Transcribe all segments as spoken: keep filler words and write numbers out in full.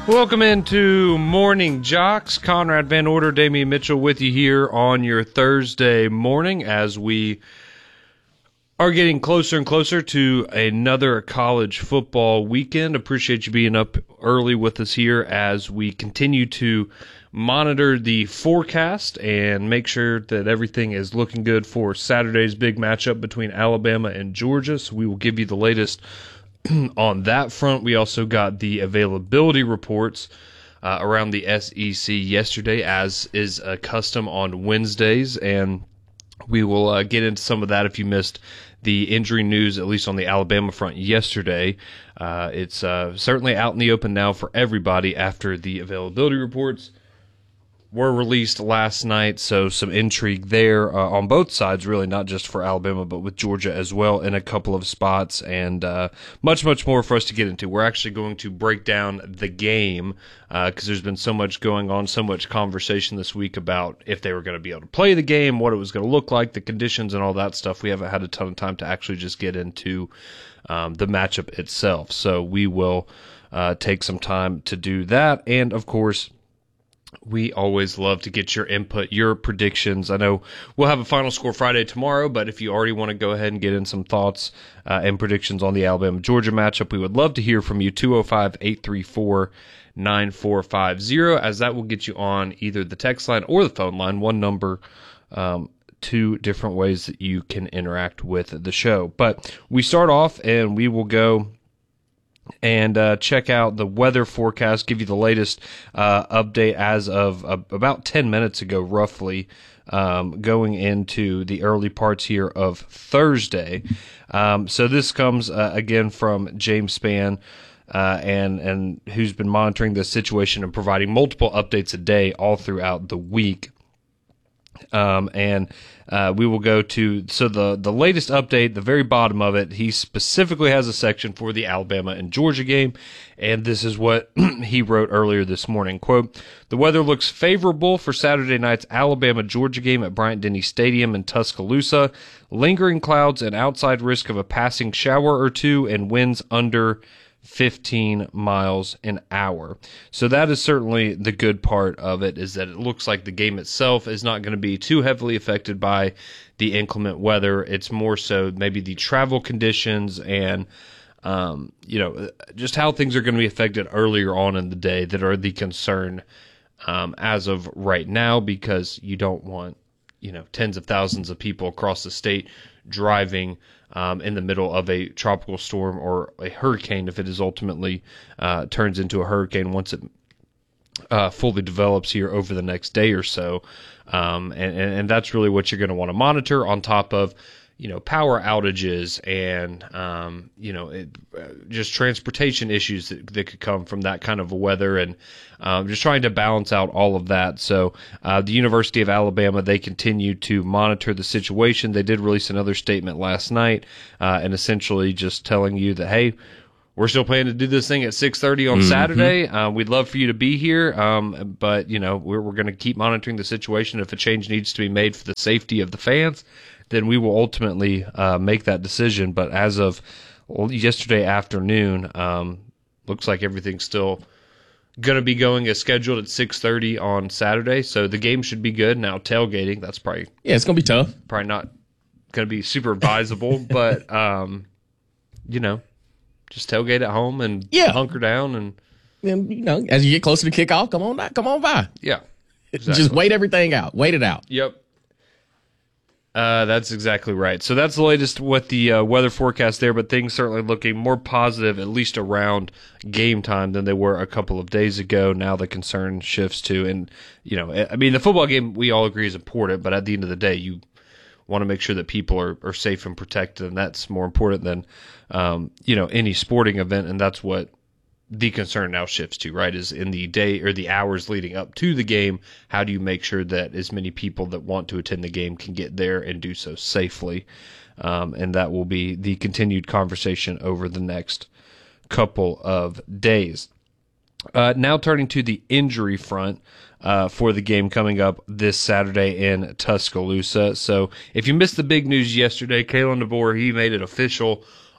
Welcome into Morning Jocks. Conrad Van Order, Damian Mitchell with you here on your Thursday morning as we are getting closer and closer to another college football weekend. Appreciate you being up early with us here as we continue to monitor the forecast and make sure that everything is looking good for Saturday's big matchup between Alabama and Georgia. So we will give you the latest on that front. We also got the availability reports uh, around the S E C yesterday, as is a custom on Wednesdays, and we will uh, get into some of that if you missed the injury news, at least on the Alabama front yesterday. Uh, it's uh, certainly out in the open now for everybody after the availability reports were released last night, so some intrigue there uh, on both sides, really, not just for Alabama, but with Georgia as well in a couple of spots, and uh, much, much more for us to get into. We're actually going to break down the game because uh, there's been so much going on, so much conversation this week about if they were going to be able to play the game, what it was going to look like, the conditions and all that stuff. We haven't had a ton of time to actually just get into um, the matchup itself, so we will uh, take some time to do that, and of course, we always love to get your input, your predictions. I know we'll have a Final Score Friday tomorrow, but if you already want to go ahead and get in some thoughts uh, and predictions on the Alabama-Georgia matchup, we would love to hear from you, two oh five, eight three four, nine four five zero, as that will get you on either the text line or the phone line, one number, um, two different ways that you can interact with the show. But we start off, and we will go and uh, check out the weather forecast, give you the latest uh, update as of uh, about ten minutes ago, roughly, um, going into the early parts here of Thursday. Um, so this comes, uh, again, from James Spann, uh, and, and who's been monitoring this situation and providing multiple updates a day all throughout the week. Um, and uh, we will go to, so the, the latest update, the very bottom of it, he specifically has a section for the Alabama and Georgia game, and this is what he wrote earlier this morning. Quote, "The weather looks favorable for Saturday night's Alabama-Georgia game at Bryant-Denny Stadium in Tuscaloosa. Lingering clouds and outside risk of a passing shower or two and winds under fifteen miles an hour. So that is certainly the good part of it, is that it looks like the game itself is not going to be too heavily affected by the inclement weather. It's more so maybe the travel conditions and, um, you know, just how things are going to be affected earlier on in the day that are the concern um, as of right now, because you don't want, you know, tens of thousands of people across the state driving Um, in the middle of a tropical storm or a hurricane, if it is ultimately uh, turns into a hurricane once it uh, fully develops here over the next day or so. Um, and, and that's really what you're going to want to monitor, on top of, you know, power outages and, um, you know, it, uh, just transportation issues that, that could come from that kind of weather, and um, just trying to balance out all of that. So uh, the University of Alabama, they continue to monitor the situation. They did release another statement last night uh, and essentially just telling you that, hey, we're still planning to do this thing at six thirty on mm-hmm. Saturday. Uh, we'd love for you to be here, um, but, you know, we're, we're going to keep monitoring the situation. If a change needs to be made for the safety of the fans, then we will ultimately uh, make that decision. But as of yesterday afternoon, um, looks like everything's still going to be going as scheduled at six thirty on Saturday. So the game should be good. Now, tailgating, that's probably... Yeah, it's going to be tough. Probably not going to be super advisable, but, um, you know, just tailgate at home and yeah. hunker down. And, and, you know, as you get closer to kickoff, come on, come on by. Yeah, exactly. Just wait everything out. Wait it out. Yep. Uh, that's exactly right. So that's the latest with the uh, weather forecast there, but things certainly looking more positive, at least around game time, than they were a couple of days ago. Now the concern shifts to, and, you know, I mean, the football game we all agree is important, but at the end of the day, you want to make sure that people are, are safe and protected, and that's more important than, um, you know, any sporting event, and that's what the concern now shifts to, right, is in the day or the hours leading up to the game, how do you make sure that as many people that want to attend the game can get there and do so safely? Um, and that will be the continued conversation over the next couple of days. Uh, now turning to the injury front uh, for the game coming up this Saturday in Tuscaloosa. So if you missed the big news yesterday, Kalen DeBoer, he made it official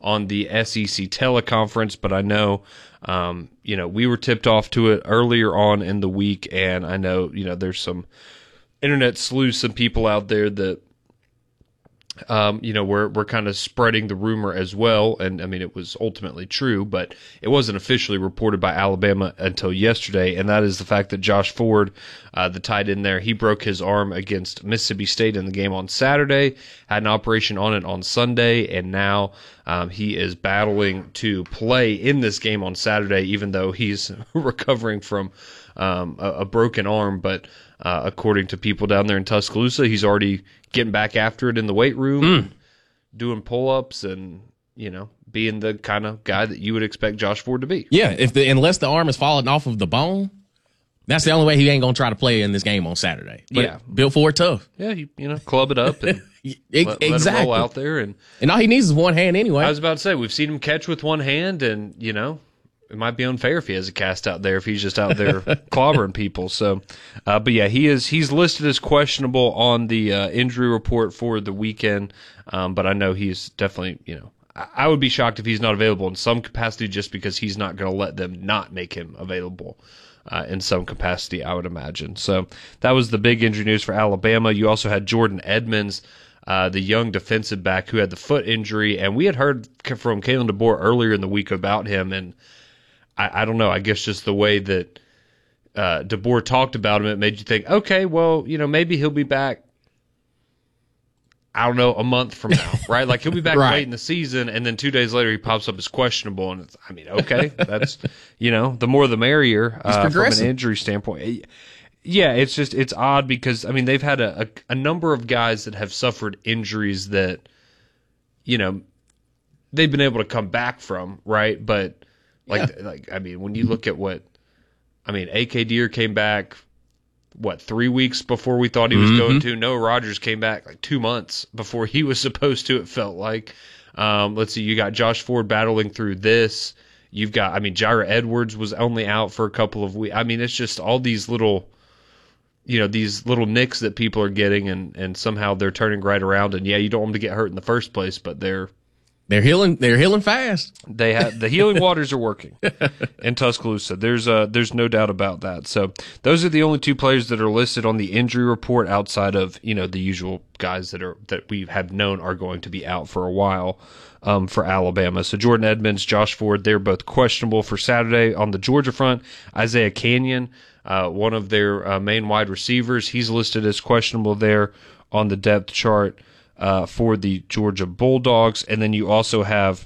on the S E C teleconference, but I know, um, you know, we were tipped off to it earlier on in the week, and I know, you know, there's some internet sleuths, some people out there that, um, you know, we're we're kind of spreading the rumor as well, and I mean, it was ultimately true, but it wasn't officially reported by Alabama until yesterday, and that is the fact that Josh Ford, uh, the tight end there, he broke his arm against Mississippi State in the game on Saturday, had an operation on it on Sunday, and now um, he is battling to play in this game on Saturday, even though he's recovering from um, a, a broken arm, but uh, according to people down there in Tuscaloosa, he's already getting back after it in the weight room, Mm. and doing pull-ups, and you know, being the kind of guy that you would expect Josh Ford to be. Yeah, if the unless the arm is falling off of the bone, that's the only way he ain't gonna try to play in this game on Saturday. But Yeah. Bill Ford tough. Yeah, you, you know, club it up and E- let, let him exactly. roll out there. And And all he needs is one hand anyway. I was about to say, we've seen him catch with one hand, and you know, it might be unfair if he has a cast out there if he's just out there clobbering people. So, uh, but yeah, he is he's listed as questionable on the uh, injury report for the weekend. Um, but I know he's definitely, you know, I, I would be shocked if he's not available in some capacity, just because he's not going to let them not make him available uh, in some capacity, I would imagine. So that was the big injury news for Alabama. You also had Jordan Edmonds, Uh, the young defensive back who had the foot injury, and we had heard from Kalen DeBoer earlier in the week about him, and I, I don't know, I guess just the way that uh, DeBoer talked about him, it made you think, okay, well, you know, maybe he'll be back, I don't know, a month from now, right? Like, he'll be back Right. late in the season, and then two days later he pops up as questionable, and it's, I mean, okay, that's, you know, the more the merrier uh, from an progressing. injury standpoint. Yeah, it's just, it's odd because, I mean, they've had a, a, a number of guys that have suffered injuries that, you know, they've been able to come back from, right? But, like, Yeah. like I mean, when you look at what, I mean, A K Deer came back, what, three weeks before we thought he was Mm-hmm. going to? Noah Rogers came back like two months before he was supposed to, it felt like. Um, let's see, you got Josh Ford battling through this. You've got, I mean, Jaira Edwards was only out for a couple of weeks. I mean, it's just all these little, you know, these little nicks that people are getting, and, and somehow they're turning right around. And yeah, you don't want them to get hurt in the first place, but they're They're healing. They're healing fast. they have the healing waters are working in Tuscaloosa. There's uh there's no doubt about that. So those are the only two players that are listed on the injury report outside of, you know, the usual guys that are that we have known are going to be out for a while um, for Alabama. So Jordan Edmonds, Josh Ford, they're both questionable for Saturday. On the Georgia front, Isaiah Canyon, uh, one of their uh, main wide receivers, he's listed as questionable there on the depth chart. Uh, for the Georgia Bulldogs. And then you also have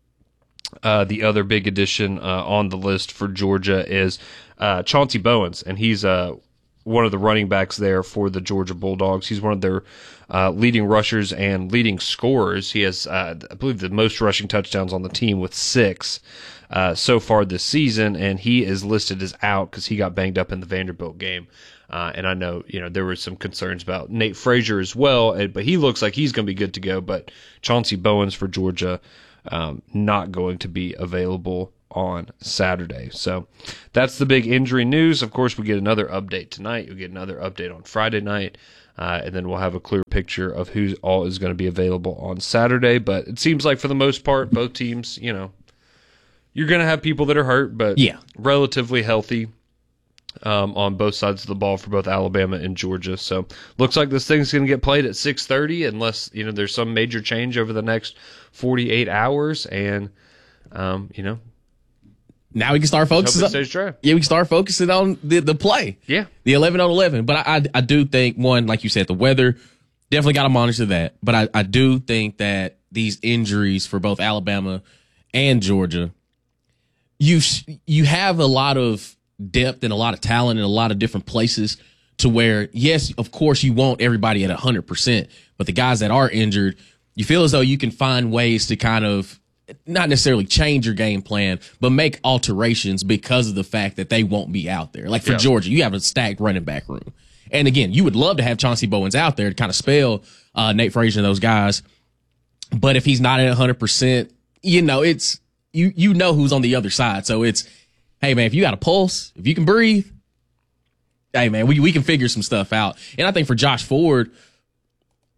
uh, the other big addition uh, on the list for Georgia is uh, Chauncey Bowens, and he's uh, one of the running backs there for the Georgia Bulldogs. He's one of their uh, leading rushers and leading scorers. He has, uh, I believe, the most rushing touchdowns on the team with six uh, so far this season, and he is listed as out because he got banged up in the Vanderbilt game. Uh, and I know, you know, there were some concerns about Nate Frazier as well, and, but he looks like he's going to be good to go. But Chauncey Bowens for Georgia, um, not going to be available on Saturday. So that's the big injury news. Of course, we get another update tonight. You'll get another update on Friday night, uh, and then we'll have a clear picture of who all is going to be available on Saturday. But it seems like for the most part, both teams, you know, you're going to have people that are hurt, but Yeah. relatively healthy. Um, on both sides of the ball for both Alabama and Georgia. So looks like this thing's going to get played at six thirty unless, you know, there's some major change over the next forty-eight hours. And, um, you know, Now we can start hope focusing. it On, stays dry. yeah, we can start focusing on the, the play. Yeah. The eleven on eleven. But I, I, I do think, one, like you said, the weather, definitely got to monitor that. But I, I do think that these injuries for both Alabama and Georgia, you you have a lot of depth and a lot of talent in a lot of different places to where, yes, of course, you want everybody at one hundred percent. But the guys that are injured, you feel as though you can find ways to kind of not necessarily change your game plan, but make alterations because of the fact that they won't be out there. Like for Yeah. Georgia, you have a stacked running back room. And again, you would love to have Chauncey Bowens out there to kind of spell uh, Nate Frazier and those guys. But if he's not at one hundred percent, you know, it's you you know who's on the other side. So it's, hey, man, if you got a pulse, if you can breathe, hey, man, we, we can figure some stuff out. And I think for Josh Ford,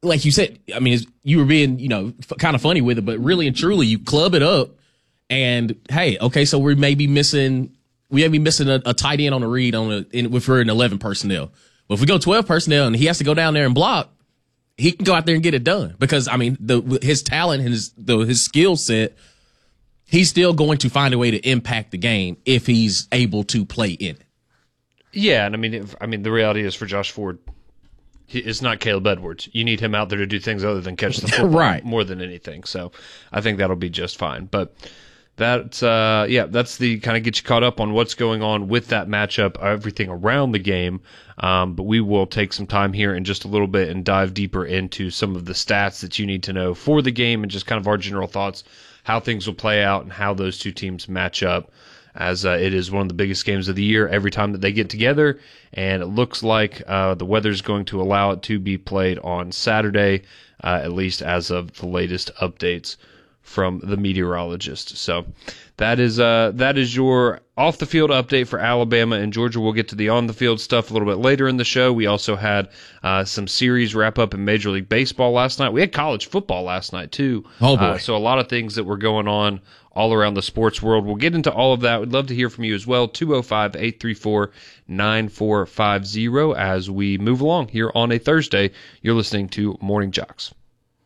like you said, I mean, it's, you were being, you know, f- kind of funny with it, but really and truly, you club it up, and hey, okay, so we may be missing, we may be missing a, a tight end on a read on a, in, if we're in eleven personnel. But if we go twelve personnel and he has to go down there and block, he can go out there and get it done because I mean, the his talent, his the, his skill set, he's still going to find a way to impact the game if he's able to play in it. Yeah, and I mean, if, I mean, the reality is for Josh Ford, he, it's not Caleb Edwards. You need him out there to do things other than catch the football, right, more than anything. So I think that'll be just fine. But that's uh, yeah, that's the kind of get you caught up on what's going on with that matchup, everything around the game. Um, but we will take some time here in just a little bit and dive deeper into some of the stats that you need to know for the game and just kind of our general thoughts, how things will play out and how those two teams match up, as uh, it is one of the biggest games of the year every time that they get together. And it looks like uh, the weather's going to allow it to be played on Saturday, uh, at least as of the latest updates from the meteorologist. So that is uh, that is your off-the-field update for Alabama and Georgia. We'll get to the on-the-field stuff a little bit later in the show. We also had uh, some series wrap-up in Major League Baseball last night. We had college football last night, too. Oh, boy. Uh, so a lot of things that were going on all around the sports world. We'll get into all of that. We'd love to hear from you as well. two oh five, eight three four, nine four five oh as we move along here on a Thursday. You're listening to Morning Jocks.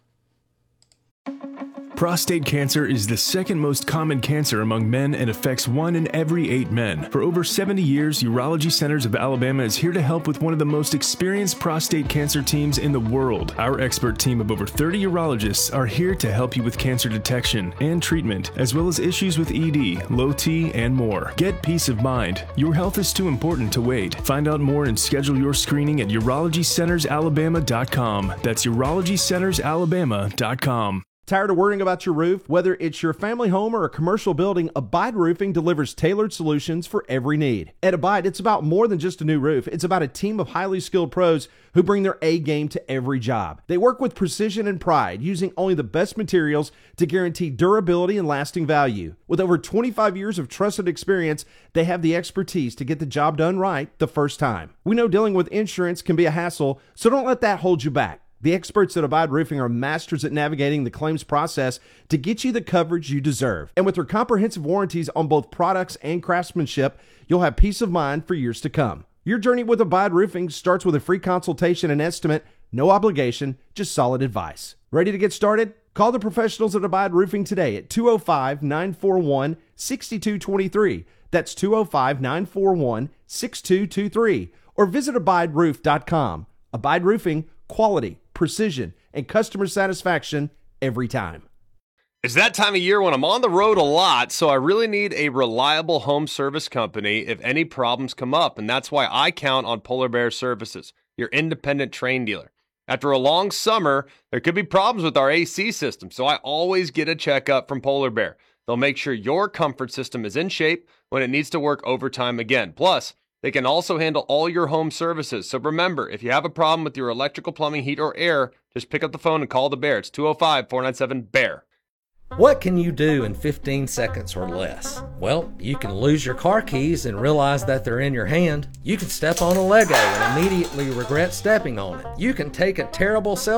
Prostate cancer is the second most common cancer among men and affects one in every eight men. For over seventy years, Urology Centers of Alabama is here to help with one of the most experienced prostate cancer teams in the world. Our expert team of over thirty urologists are here to help you with cancer detection and treatment, as well as issues with E D, low T, and more. Get peace of mind. Your health is too important to wait. Find out more and schedule your screening at urology centers alabama dot com. That's urology centers alabama dot com. Tired of worrying about your roof? Whether it's your family home or a commercial building, Abide Roofing delivers tailored solutions for every need. At Abide, it's about more than just a new roof. It's about a team of highly skilled pros who bring their A game to every job. They work with precision and pride, using only the best materials to guarantee durability and lasting value. With over twenty-five years of trusted experience, they have the expertise to get the job done right the first time. We know dealing with insurance can be a hassle, so don't let that hold you back. The experts at Abide Roofing are masters at navigating the claims process to get you the coverage you deserve. And with their comprehensive warranties on both products and craftsmanship, you'll have peace of mind for years to come. Your journey with Abide Roofing starts with a free consultation and estimate, no obligation, just solid advice. Ready to get started? Call the professionals at Abide Roofing today at two oh five, nine four one, six two two three. That's two oh five, nine four one, six two two three. Or visit abide roof dot com. Abide Roofing, quality, precision, and customer satisfaction every time. It's that time of year when I'm on the road a lot, so I really need a reliable home service company if any problems come up, and that's why I count on Polar Bear Services, your independent Trane dealer. After a long summer, there could be problems with our A C system, so I always get a checkup from Polar Bear. They'll make sure your comfort system is in shape when it needs to work overtime again. Plus, they can also handle all your home services. So remember, if you have a problem with your electrical, plumbing, heat, or air, just pick up the phone and call the Bear. It's two oh five, four nine seven, B E A R. What can you do in fifteen seconds or less? Well, you can lose your car keys and realize that they're in your hand. You can step on a Lego and immediately regret stepping on it. You can take a terrible selfie